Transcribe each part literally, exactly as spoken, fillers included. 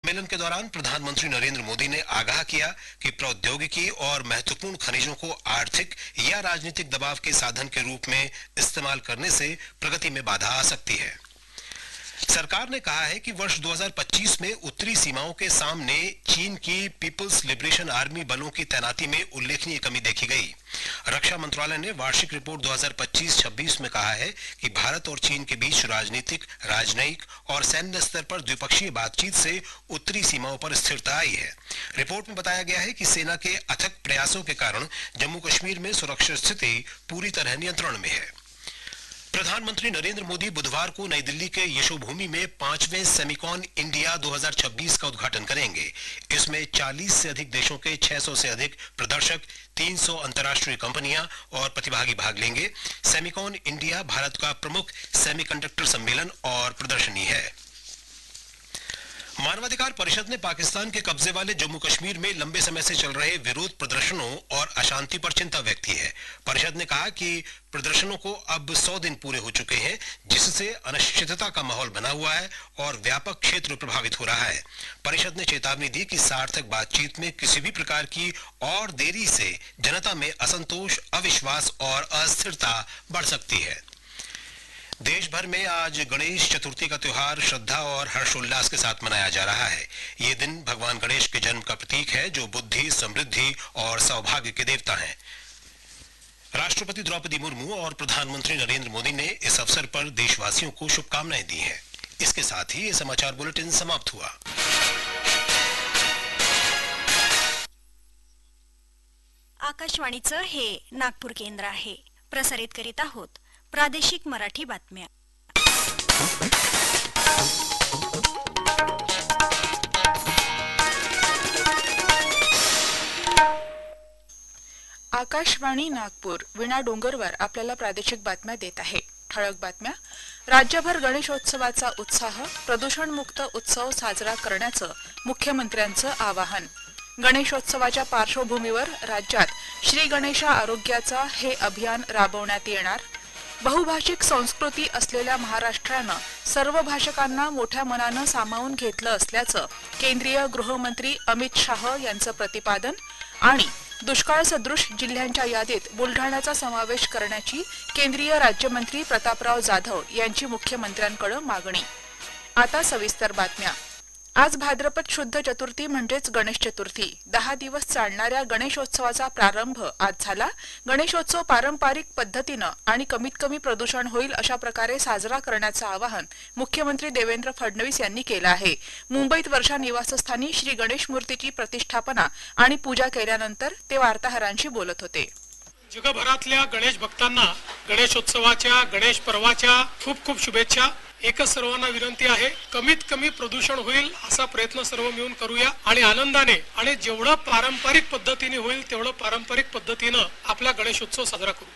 सम्मेलन के दौरान प्रधानमंत्री नरेंद्र मोदी ने आगाह किया कि प्रौद्योगिकी और महत्वपूर्ण खनिजों को आर्थिक या राजनीतिक दबाव के साधन के रूप में इस्तेमाल करने से प्रगति में बाधा आ सकती है। सरकार ने कहा है कि वर्ष दो हज़ार पच्चीस में उत्तरी सीमाओं के सामने चीन की पीपल्स लिबरेशन आर्मी बलों की तैनाती में उल्लेखनीय कमी देखी गई। रक्षा मंत्रालय ने वार्षिक रिपोर्ट दो हज़ार पच्चीस छब्बीस में कहा है कि भारत और चीन के बीच राजनीतिक, राजनयिक और सैन्य स्तर पर द्विपक्षीय बातचीत से उत्तरी सीमाओं पर स्थिरता आई है। रिपोर्ट में बताया गया है कि सेना के अथक प्रयासों के कारण जम्मू कश्मीर में सुरक्षा स्थिति पूरी तरह नियंत्रण में है। प्रधानमंत्री नरेंद्र मोदी बुधवार को नई दिल्ली के यशोभूमि में पांचवें सेमिकॉन इंडिया दो हज़ार छब्बीस का उद्घाटन करेंगे। इसमें चालीस से अधिक देशों के छह सौ से अधिक प्रदर्शक, तीन सौ अंतर्राष्ट्रीय कंपनियां और प्रतिभागी भाग लेंगे। सेमिकॉन इंडिया भारत का प्रमुख सेमीकंडक्टर सम्मेलन और प्रदर्शनी है। मानवाधिकार परिषद ने पाकिस्तान के कब्जे वाले जम्मू कश्मीर में लंबे समय से चल रहे विरोध प्रदर्शनों और अशांति पर चिंता व्यक्त की है। परिषद ने कहा कि प्रदर्शनों को अब सौ दिन पूरे हो चुके हैं, जिससे अनिश्चितता का माहौल बना हुआ है और व्यापक क्षेत्र प्रभावित हो रहा है। परिषद ने चेतावनी दी कि सार्थक बातचीत में किसी भी प्रकार की और देरी से जनता में असंतोष, अविश्वास और अस्थिरता बढ़ सकती है। देश भर में आज गणेश चतुर्थी का त्योहार श्रद्धा और हर्षोल्लास के साथ मनाया जा रहा है। ये दिन भगवान गणेश के जन्म का प्रतीक है, जो बुद्धि, समृद्धि और सौभाग्य के देवता हैं। राष्ट्रपति द्रौपदी मुर्मू और प्रधानमंत्री नरेंद्र मोदी ने इस अवसर पर देशवासियों को शुभकामनाएं दी हैं। इसके साथ ही ये समाचार बुलेटिन समाप्त हुआ। आकाशवाणीचं हे नागपूर केंद्र आहे। प्रसारित करीत आहोत प्रादेशिक मराठी बातम्या। आकाशवाणी नागपूर विना डोंगरवर आपल्याला प्रादेशिक बातम्या देत आहे। ठळक बातम्या। राज्यभर गणेशोत्सवाचा उत्साह, प्रदूषणमुक्त उत्सव साजरा करण्याचं मुख्यमंत्र्यांचं आवाहन। गणेशोत्सवाच्या पार्श्वभूमीवर राज्यात श्री गणेशा आरोग्याचा हे अभियान राबवण्यात येणार। बहुभाषिक संस्कृती असलेल्या महाराष्ट्रानं सर्व भाषकांना मोठ्या मनानं सामावून घेतलं असल्याचं केंद्रीय गृहमंत्री अमित शाह यांचं प्रतिपादन। आणि दुष्काळ सदृश जिल्ह्यांच्या यादीत बुलढाण्याचा समावेश करण्याची केंद्रीय राज्यमंत्री प्रतापराव जाधव यांची मुख्यमंत्र्यांकडे मागणी। आता सविस्तर बातम्या। आज भाद्रपद शुद्ध चतुर्थी म्हणजेच गणेश चतुर्थी। दहा दिवस चालणाऱ्या गणेशोत्सवाचा प्रारंभ आज झाला। गणेशोत्सव पारंपरिक पद्धतीनं आणि कमीत कमी प्रदूषण होईल अशा प्रकारे साजरा करण्याचं आवाहन मुख्यमंत्री देवेंद्र फडणवीस यांनी केलं आहे। मुंबईत वर्षा निवासस्थानी श्री गणेश मूर्तीची प्रतिष्ठापना आणि पूजा केल्यानंतर ते वार्ताहरांशी बोलत होते। जगभरातल्या गणेश भक्तांना गणेशोत्सवाच्या, गणेश पर्वाच्या खूप खूप शुभेच्छा। एकच सर्वांना विनंती आहे, कमीत कमी प्रदूषण होईल असा प्रयत्न सर्व मिळून करूया आणि आनंदाने आणि जेवढं पारंपरिक पद्धतीने होईल तेवढं पारंपरिक पद्धतीनं आपला गणेशोत्सव साजरा करू।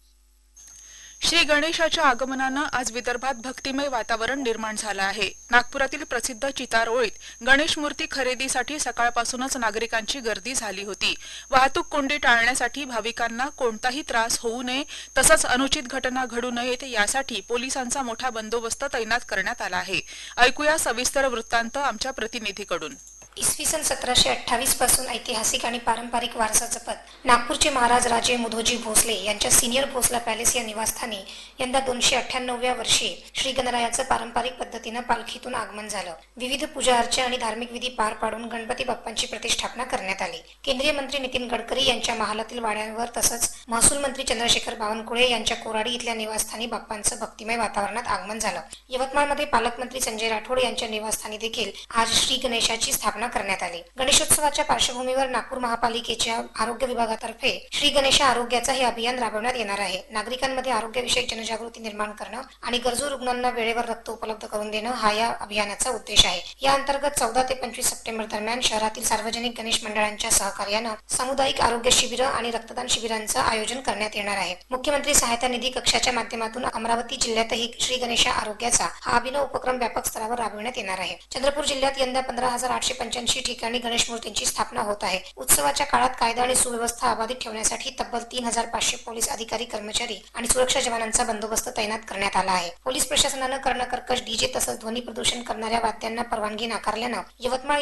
श्री गणेशाच्या आगमनानं आज विदर्भात भक्तिमय वातावरण निर्माण झालं आहे। नागपुरातील प्रसिद्ध चितारोळीत गणेश मूर्ती खरेदीसाठी सकाळपासूनच नागरिकांची गर्दी झाली होती। वाहतूक कोंडी टाळण्यासाठी भाविकांना कोणताही त्रास होऊ नये तसंच अनुचित घटना घडू नयेत यासाठी पोलिसांचा मोठा बंदोबस्त तैनात करण्यात आला आहे। ऐकूया सविस्तर वृत्तांत आमच्या प्रतिनिधीकडून। इसवी सन सतराशे अठ्ठावीस पासून ऐतिहासिक आणि पारंपरिक वारसा जपत नागपूरचे महाराज राजे मुधोजी भोसले यांच्या सिनियर भोसला पॅलेस या निवासस्थानी यंदा दोनशे अठ्ठ्याण्णव्या वर्षी श्री गणरायाचं पारंपरिक पद्धतीनं पालखीतून आगमन झालं। विविध पूजा अर्चा आणि धार्मिक विधी पार पाडून गणपती बाप्पांची प्रतिष्ठापना करण्यात आली। केंद्रीय मंत्री नितीन गडकरी यांच्या महालातील वाड्यावर तसंच महसूल मंत्री चंद्रशेखर बावनकुळे यांच्या कोराडी इथल्या निवासस्थानी बाप्पांचं भक्तिमय वातावरणात आगमन झालं। यवतमाळमध्ये पालकमंत्री संजय राठोड यांच्या निवासस्थानी देखील आज श्री गणेशाची स्थापना करण्यात आली। गणेशोत्सवाच्या पार्श्वभूमीवर नागपूर महापालिकेच्या आरोग्य विभागातर्फे श्री गणेश आरोग्याचा हे अभियान राबवण्यात येणार आहे। नागरिकांमध्ये आरोग्यविषयक जनजागृती निर्माण करणं आणि गरजू रुग्णांना वेळेवर रक्त उपलब्ध करून देणं हा या अभियानाचा उद्देश आहे। या अंतर्गत चौदा ते पंचवीस सप्टेंबर दरम्यान शहरातील सार्वजनिक गणेश मंडळांच्या सहकार्यानं सामुदायिक आरोग्य शिबिरं आणि रक्तदान शिबिरांचं आयोजन करण्यात येणार आहे। मुख्यमंत्री सहायता निधी कक्षाच्या माध्यमातून अमरावती जिल्ह्यातही श्री गणेश आरोग्याचा हा अभिनव उपक्रम व्यापक स्तरावर राबवण्यात येणार आहे। चंद्रपूर जिल्ह्यात यंदा पंधरा हजार आठशे पंच्याऐंशी ठिकाणी गणेश मूर्तींची स्थापना होत आहे। उत्सवाच्या काळात कायदा आणि सुव्यवस्था अबाधित ठेवण्यासाठी तब्बल तीन हजार पाचशे पोलीस अधिकारी, कर्मचारी आणि सुरक्षा जवानांचा बंदोबस्त तैनात करण्यात आला आहे। पोलीस प्रशासनानं कर्णकर्कश डीजे तसंच ध्वनी प्रदूषण करणाऱ्या वाद्यांना परवानगी नाकारल्यानं यवतमाळ